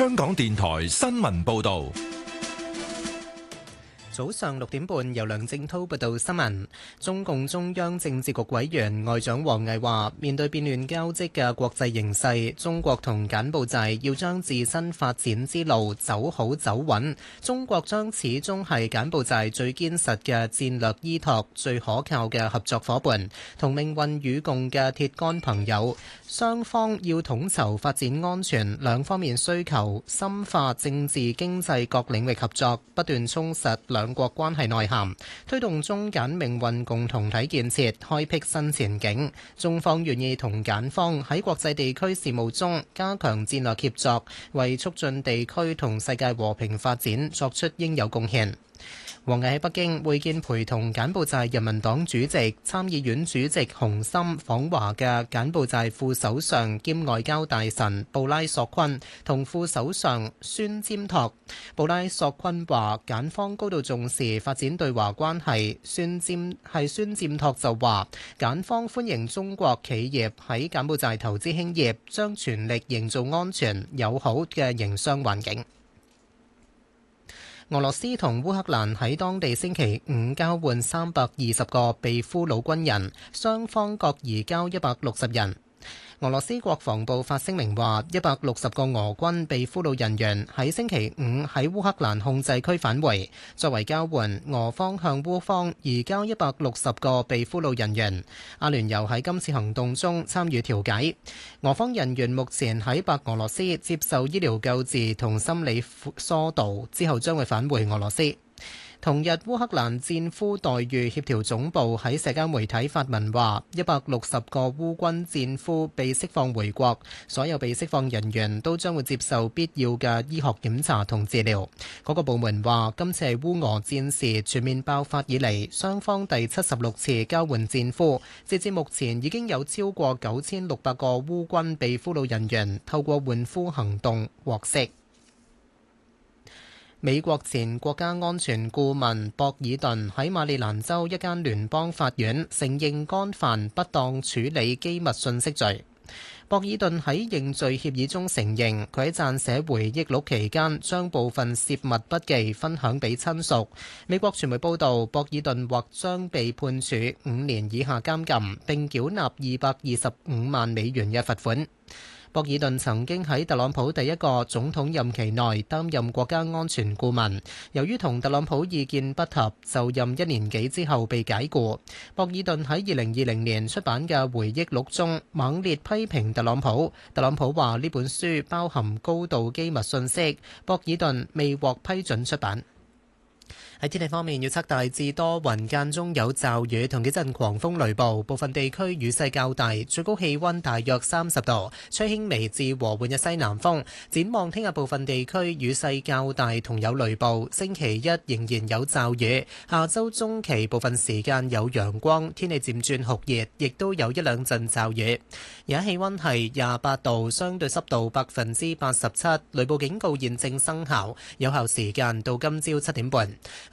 香港電台新聞報道。 早上6點半，由梁正濤報道新聞。中共中央政治局委員外長王毅話，面對變亂交織嘅國際形勢，中國同柬埔寨要將自身發展之路走好走穩。中國將始終係柬埔寨最堅實嘅戰略依託、最可靠嘅合作夥伴，同命運與共嘅鐵桿朋友。雙方要統籌發展安全兩方面需求，深化政治經濟各領域合作，不斷充實兩國關係內涵，推動中柬命運共同體建設開闢新前景。中方願意同柬方喺國際地區事務中加強戰略協作，為促進地區同世界和平發展作出應有貢獻。王毅喺北京會見陪同柬埔寨人民黨主席、參議院主席洪森訪華嘅柬埔寨副首相兼外交大臣布拉索坤同副首相孫占托。布拉索坤話：柬方高度重視發展對華關係。孫占托就話：柬方歡迎中國企業喺柬埔寨投資興業，將全力營造安全友好嘅營商環境。俄羅斯同烏克蘭喺當地星期五交換320個被俘虜軍人，雙方各移交160人。俄羅斯國防部發聲明話，160個俄軍被俘虜人員喺星期五喺烏克蘭控制區返回。作為交換，俄方向烏方移交160個被俘虜人員。阿聯酋喺今次行動中參與調解。俄方人員目前喺白俄羅斯接受醫療救治同心理疏導，之後將會返回俄羅斯。同日，烏克蘭戰俘待遇協調總部喺社交媒體發文話，160個烏軍戰俘被釋放回國，所有被釋放人員都將會接受必要嘅醫學檢查同治療。嗰個部門話，今次係烏俄戰事全面爆發以嚟，雙方第76次交換戰俘，截至目前已經有超過9600個烏軍被俘虜人員透過換俘行動獲釋。美國前國家安全顧問博爾頓喺馬里蘭州一間聯邦法院承認干犯不當處理機密信息罪。博爾頓喺認罪協議中承認，佢喺撰寫回憶錄期間將部分泄密筆記分享俾親屬。美國傳媒報道，博爾頓或將被判處5年以下監禁，並繳納225萬美元嘅罰款。博爾頓曾經喺特朗普第一個總統任期內擔任國家安全顧問，由於同特朗普意見不合，就任1年幾之後被解僱。博爾頓喺2020年出版嘅回憶錄中猛烈批評特朗普。特朗普話呢本書包含高度機密信息，博爾頓未獲批准出版。喺天氣方面，預測大致多雲，間中有驟雨同幾陣狂風雷暴，部分地區雨勢較大，最高氣溫大約30度，吹輕微至和緩嘅西南風。展望聽日部分地區雨勢較大同有雷暴，星期一仍然有驟雨，下周中期部分時間有陽光，天氣漸轉酷熱，亦都有一兩陣驟雨。而家氣溫係28度，相對濕度87%，雷暴警告現正生效，有效時間到今朝7點半。